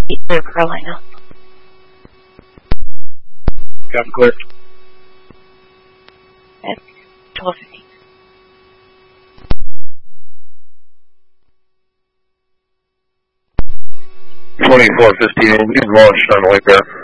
North Carolina. Captain clear. At 12:15. 2415, we can launch on the way there.